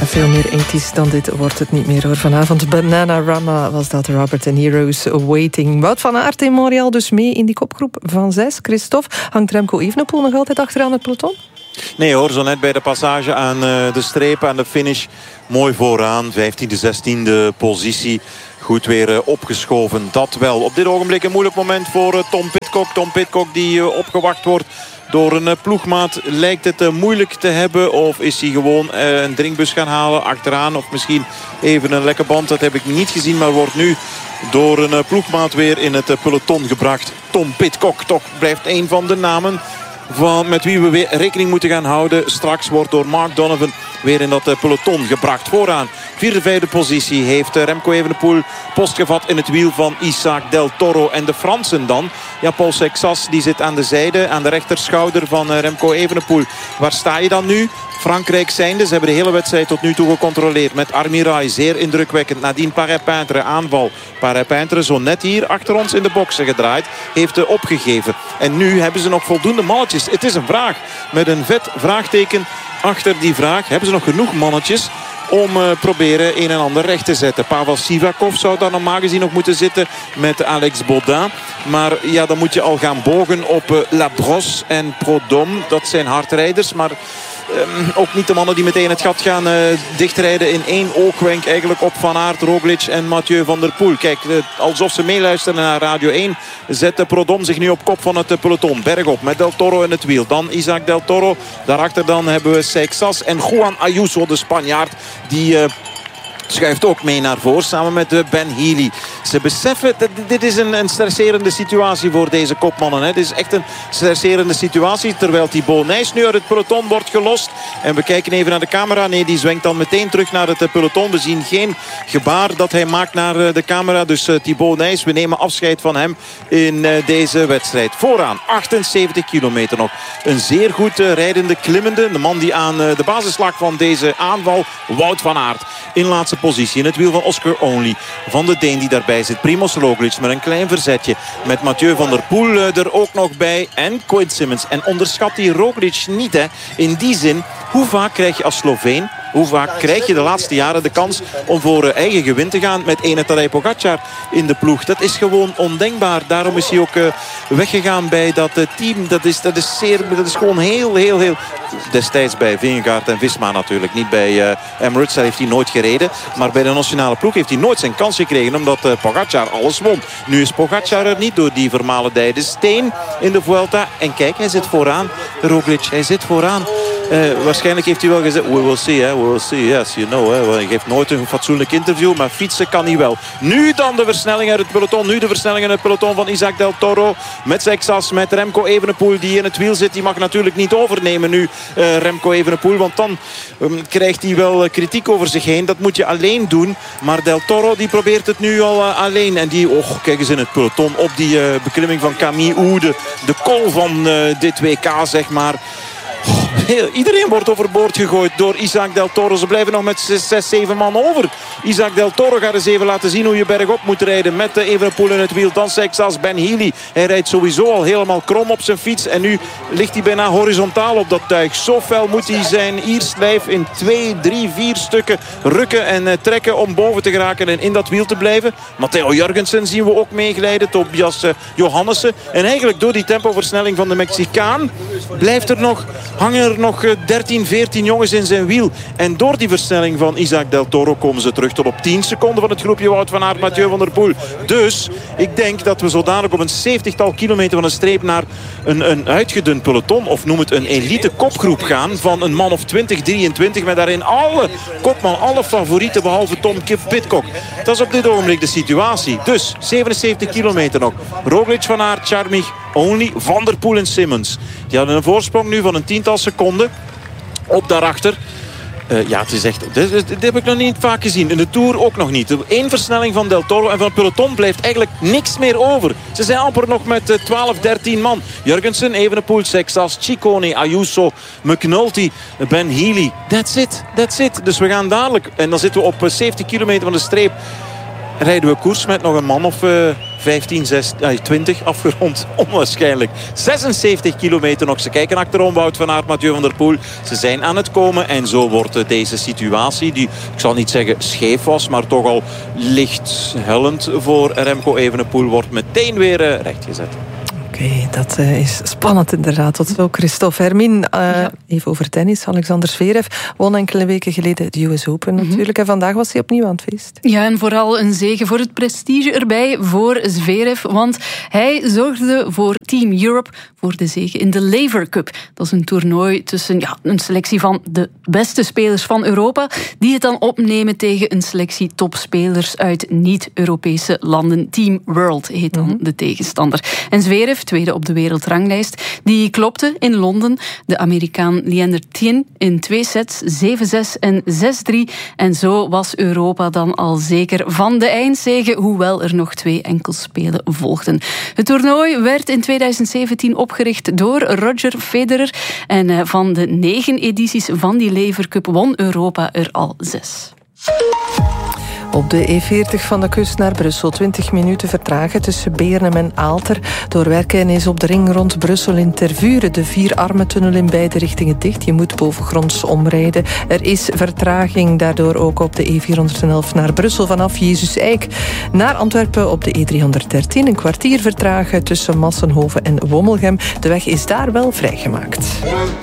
veel meer 80's dan dit wordt het niet meer hoor. Vanavond Bananarama was dat, Robert De Niro's Waiting. Wout van Aert in Montreal dus mee in die kopgroep van 6. Christophe, hangt Remco Evenepoel nog altijd achteraan het peloton? Nee hoor, zo net bij de passage aan de streep, aan de finish. Mooi vooraan, 15e, 16e positie. Goed weer opgeschoven, dat wel. Op dit ogenblik een moeilijk moment voor Tom Pidcock. Tom Pidcock die opgewacht wordt door een ploegmaat. Lijkt het moeilijk te hebben of is hij gewoon een drinkbus gaan halen achteraan? Of misschien even een lekke band, dat heb ik niet gezien. Maar wordt nu door een ploegmaat weer in het peloton gebracht. Tom Pidcock toch blijft een van de namen met wie we weer rekening moeten gaan houden. Straks wordt door Mark Donovan weer in dat peloton gebracht. Vooraan, 4e, 5e positie heeft Remco Evenepoel postgevat in het wiel van Isaac Del Toro. En de Fransen dan. Ja, Paul Sexas die zit aan de zijde, aan de rechterschouder van Remco Evenepoel. Waar sta je dan nu? Frankrijk zijnde. Ze hebben de hele wedstrijd tot nu toe gecontroleerd. Met Armirail, zeer indrukwekkend. Nadien Paré-Peintre, aanval. Paré-Peintre zo net hier achter ons in de boksen gedraaid. Heeft opgegeven. En nu hebben ze nog voldoende mannetjes. Het is een vraag. Met een vet vraagteken achter die vraag. Hebben ze nog genoeg mannetjes om proberen een en ander recht te zetten. Pavel Sivakov zou daar normaal gezien nog moeten zitten met Alex Baudin. Maar ja, dan moet je al gaan bogen op Labrosse en Prudhomme. Dat zijn hardrijders, maar ook niet de mannen die meteen het gat gaan dichtrijden in één oogwenk eigenlijk op Van Aert, Roglic en Mathieu van der Poel. Kijk, alsof ze meeluisteren naar Radio 1 zet Prudhomme zich nu op kop van het peloton. Bergop met Del Toro in het wiel. Dan Isaac Del Toro. Daarachter dan hebben we Seixas en Juan Ayuso, de Spanjaard, die schuift ook mee naar voren samen met Ben Healy. Ze beseffen, dit is een stresserende situatie voor deze kopmannen. Dit is echt een stresserende situatie. Terwijl Thibaut Nys nu uit het peloton wordt gelost. En we kijken even naar de camera. Nee, die zwenkt dan meteen terug naar het peloton. We zien geen gebaar dat hij maakt naar de camera. Dus Thibaut Nys, we nemen afscheid van hem in deze wedstrijd. Vooraan, 78 kilometer nog. Een zeer goed rijdende, klimmende. De man die aan de basis lag van deze aanval, Wout van Aert. In laatste positie in het wiel van Oscar Only. Van de Deen die daarbij zit. Primoz Roglic met een klein verzetje. Met Mathieu van der Poel er ook nog bij. En Quinn Simmons. En onderschat die Roglic niet. Hè. In die zin, hoe vaak krijg je als Sloveen, hoe vaak krijg je de laatste jaren de kans om voor eigen gewin te gaan met ene Tadej Pogacar in de ploeg? Dat is gewoon ondenkbaar. Daarom is hij ook weggegaan bij dat team. Dat is gewoon heel... Destijds bij Vingegaard en Visma natuurlijk. Niet bij Emirates, daar heeft hij nooit gereden. Maar bij de nationale ploeg heeft hij nooit zijn kans gekregen, omdat Pogacar alles won. Nu is Pogacar er niet door die vermalendijde steen in de Vuelta. En kijk, hij zit vooraan. Roglic, hij zit vooraan. Waarschijnlijk heeft hij wel gezegd, we will see, we will see, yes, you know. Hij geeft nooit een fatsoenlijk interview, maar fietsen kan hij wel. Nu dan de versnelling uit het peloton. Nu de versnelling in het peloton van Isaac Del Toro. Met Seixas, met Remco Evenepoel die in het wiel zit. Die mag natuurlijk niet overnemen nu, Remco Evenepoel. Want dan krijgt hij wel kritiek over zich heen. Dat moet je alleen doen. Maar Del Toro die probeert het nu al alleen. En die, kijk eens in het peloton op die beklimming van Camille Oude. De kool van dit WK, zeg maar. Iedereen wordt overboord gegooid door Isaac Del Toro. Ze blijven nog met 6, 7 man over. Isaac Del Toro gaat eens even laten zien hoe je bergop moet rijden. Met de Evenepoel in het wiel. Dan Seixas, Ben Healy. Hij rijdt sowieso al helemaal krom op zijn fiets. En nu ligt hij bijna horizontaal op dat tuig. Zo fel moet hij zijn ierslijf in 2, 3, 4 stukken rukken en trekken om boven te geraken en in dat wiel te blijven. Matteo Jorgensen zien we ook meeglijden. Tobias Johannessen. En eigenlijk door die tempoversnelling van de Mexicaan hangen er nog 13, 14 jongens in zijn wiel. En door die versnelling van Isaac Del Toro komen ze terug tot op 10 seconden van het groepje Wout van Aert, Mathieu van der Poel. Dus ik denk dat we zo dadelijk op een 70-tal kilometer van de streep naar een uitgedund peloton, of noem het een elite kopgroep gaan van een man of 20, 23, met daarin alle favorieten behalve Tom Pidcock. Dat is op dit ogenblik de situatie. Dus 77 kilometer nog. Roglic, Van Aert, Charmig, Only, Van der Poel en Simmons. Die hadden een voorsprong nu van een 10-tal seconden op daarachter. Het is echt, dit heb ik nog niet vaak gezien. In de Tour ook nog niet. Eén versnelling van Del Toro en van het peloton blijft eigenlijk niks meer over. Ze zijn amper nog met 12, 13 man. Jurgensen, Evenepoel, Seixas, Ciccone, Ayuso, McNulty, Ben Healy. That's it. Dus we gaan dadelijk. En dan zitten we op 70 kilometer van de streep. rijden we koers met nog een man of 15, 20 afgerond. Onwaarschijnlijk. 76 kilometer nog. Ze kijken achterom. Wout van Aert, Mathieu van der Poel. Ze zijn aan het komen. En zo wordt deze situatie, die ik zal niet zeggen scheef was, maar toch al licht hellend voor Remco Evenepoel, wordt meteen weer rechtgezet. Oké, dat is spannend inderdaad. Tot zo, Christophe. Hermine, even over tennis. Alexander Zverev won enkele weken geleden de US Open natuurlijk. En vandaag was hij opnieuw aan het feest. Ja, en vooral een zege voor het prestige erbij voor Zverev. Want hij zorgde voor Team Europe voor de zege in de Laver Cup. Dat is een toernooi tussen een selectie van de beste spelers van Europa, die het dan opnemen tegen een selectie topspelers uit niet-Europese landen. Team World heet dan de tegenstander. En Zverev, tweede op de wereldranglijst, die klopte in Londen de Amerikaan Leander Tien in 2 sets, 7-6 en 6-3. En zo was Europa dan al zeker van de eindzege, hoewel er nog 2 enkelspelen volgden. Het toernooi werd in 2017 opgericht door Roger Federer. En van de 9 edities van die Laver Cup won Europa er al 6. Op de E40 van de kust naar Brussel 20 minuten vertragen tussen Beernem en Aalter. Door werken is op de ring rond Brussel in Tervuren de 4-armentunnel in beide richtingen dicht. Je moet bovengronds omrijden. Er is vertraging daardoor ook op de E411 naar Brussel vanaf Jezus Eik. Naar Antwerpen op de E313 een kwartier vertragen tussen Massenhoven en Wommelgem. De weg is daar wel vrijgemaakt.